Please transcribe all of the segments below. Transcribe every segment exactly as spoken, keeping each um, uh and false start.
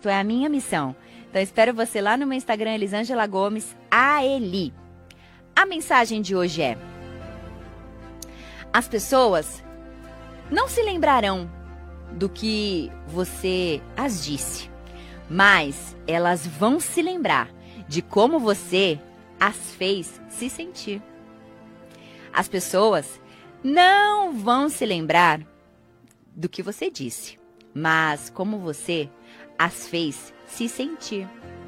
propósito, é a minha missão. Então espero você lá no meu Instagram, Elisângela Gomes, a Eli. A mensagem de hoje é: as pessoas não se lembrarão do que você as disse, mas elas vão se lembrar de como você as fez se sentir. As pessoas não vão se lembrar do que você disse, mas como você as fez se sentir.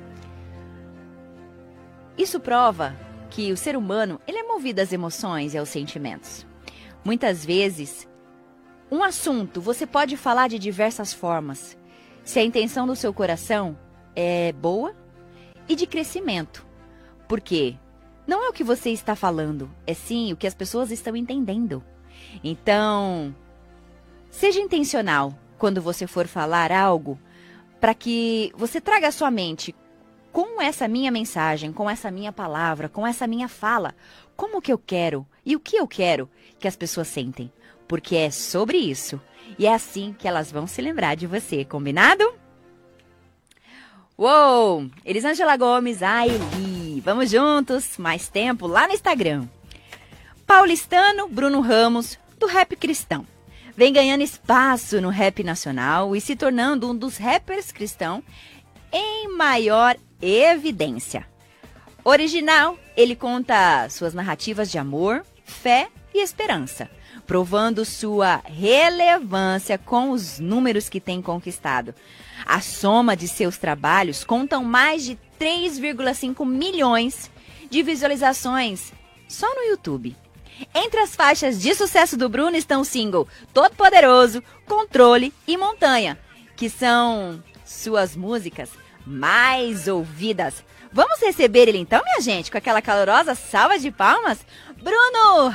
Isso prova que o ser humano, ele é movido às emoções e aos sentimentos. Muitas vezes, um assunto você pode falar de diversas formas, se a intenção do seu coração é boa e de crescimento. Por quê? Não é o que você está falando, é sim o que as pessoas estão entendendo. Então, seja intencional quando você for falar algo, para que você traga à sua mente, com essa minha mensagem, com essa minha palavra, com essa minha fala, como que eu quero e o que eu quero que as pessoas sentem. Porque é sobre isso. E é assim que elas vão se lembrar de você, combinado? Uou! Elisângela Gomes, a Eli. Vamos juntos, mais tempo lá no Instagram. Paulistano Bruno Ramos, do Rap Cristão. Vem ganhando espaço no rap nacional e se tornando um dos rappers cristãos em maior evidência. Original, ele conta suas narrativas de amor, fé e esperança, provando sua relevância com os números que tem conquistado. A soma de seus trabalhos contam mais de três vírgula cinco milhões de visualizações só no YouTube. Entre as faixas de sucesso do Bruno estão o single Todo Poderoso, Controle e Montanha, que são suas músicas mais ouvidas. Vamos receber ele então, minha gente, com aquela calorosa salva de palmas? Bruno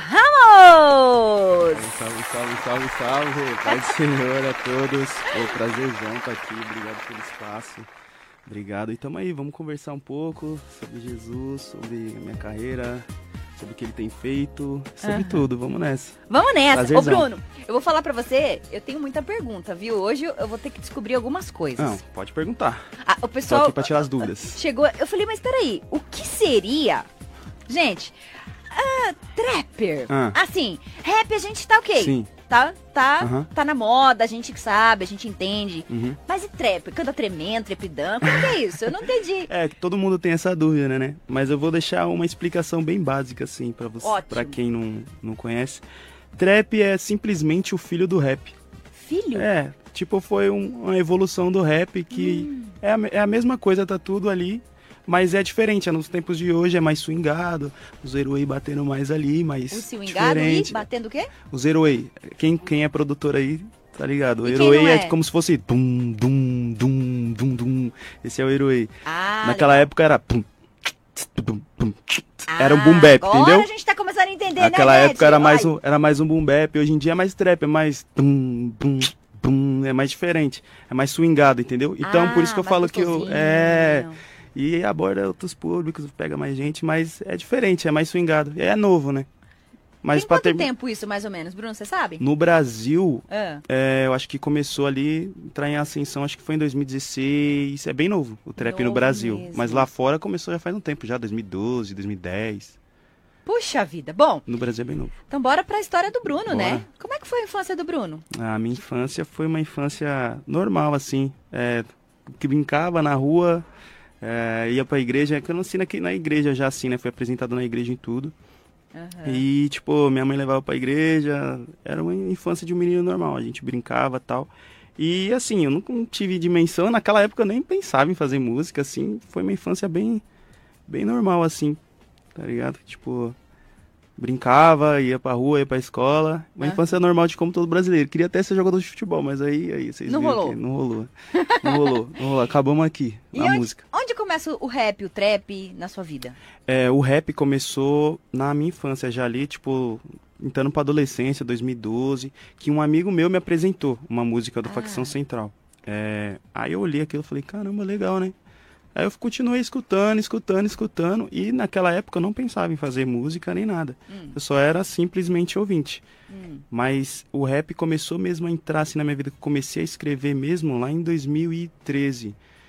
Ramos! Salve, salve, salve, salve! Pai do Senhor a todos. Pô, prazerzão estar aqui, obrigado pelo espaço. Obrigado. E tamo aí, vamos conversar um pouco sobre Jesus, sobre a minha carreira, sobre o que ele tem feito, sobre uhum. tudo. Vamos nessa. Vamos nessa. Prazerzão. Ô, Bruno, eu vou falar pra você, eu tenho muita pergunta, viu? Hoje eu vou ter que descobrir algumas coisas. Não, pode perguntar. Ah, o pessoal... Tô aqui pra tirar as dúvidas. Chegou, eu falei, mas peraí, o que seria... Gente, ah, trapper. Ah. Assim, rap a gente tá ok. Sim. Tá, tá, uhum. tá na moda, a gente sabe, a gente entende. Uhum. Mas e trap? Canta tremendo, trepidão, como que é isso? Eu não entendi. É, que todo mundo tem essa dúvida, né? Mas eu vou deixar uma explicação bem básica, assim, pra você, Ótimo. Pra quem não, não conhece. Trap é simplesmente o filho do rap. Filho? É, tipo, foi um, uma evolução do rap que hum. é, a, é a mesma coisa, tá tudo ali. Mas é diferente, é nos tempos de hoje é mais swingado, o Zero Way batendo mais ali, mais o swingado diferente. E batendo o quê? O Zero Way, quem, quem é produtor aí, tá ligado? O e Zero Way é? é como se fosse dum, dum, dum, dum, dum. Esse é o Zero Way. Ah, naquela legal. época era pum, pum, pum, era um boom bap, agora entendeu? Agora a gente tá começando a entender, naquela né, época era mais, um, era mais um boom bap, hoje em dia é mais trap, é mais bum, bum, bum, é mais diferente, é mais swingado, entendeu? Então ah, por isso que eu falo que eu... É... Não. E aborda outros públicos, pega mais gente, mas é diferente, é mais swingado. É novo, né? Mas tem quanto ter... tempo isso, mais ou menos, Bruno, você sabe? No Brasil, ah. é, eu acho que começou ali, entrar em ascensão, acho que foi em dois mil e dezesseis. É bem novo, o trap novo no Brasil. Mesmo. Mas lá fora começou já faz um tempo, já dois mil e doze, dois mil e dez. Puxa vida, bom. No Brasil é bem novo. Então bora pra história do Bruno, bora. né? Como é que foi a infância do Bruno? A minha infância foi uma infância normal, assim. É, que brincava na rua... É, ia pra igreja, que eu nasci na, na igreja já assim, né? Fui apresentado na igreja em tudo. Uhum. E, tipo, minha mãe levava pra igreja. Era uma infância de um menino normal. A gente brincava e tal. E, assim, eu nunca tive dimensão. Naquela época eu nem pensava em fazer música, assim. Foi uma infância bem, bem normal, assim. Tá ligado? Tipo... Brincava, ia pra rua, ia pra escola. Uma ah. infância normal de como todo brasileiro. Queria até ser jogador de futebol, mas aí, aí vocês não viram rolou. que não rolou. Não rolou, não rolou. Acabamos aqui, e na onde, música. Onde começa o rap, o trap na sua vida? É, o rap começou na minha infância, já ali, tipo, entrando pra adolescência, dois mil e doze, que um amigo meu me apresentou uma música do ah. Facção Central. É, aí eu olhei aquilo e falei, caramba, legal, né? Aí eu continuei escutando, escutando, escutando, e naquela época eu não pensava em fazer música nem nada. Hum. Eu só era simplesmente ouvinte. Hum. Mas o rap começou mesmo a entrar assim na minha vida, que eu comecei a escrever mesmo lá em dois mil e treze.